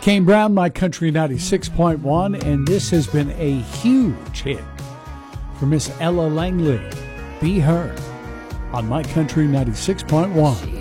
Kane Brown, My Country 96.1, and this has been a huge hit for Miss Ella Langley. Be Her on My Country 96.1.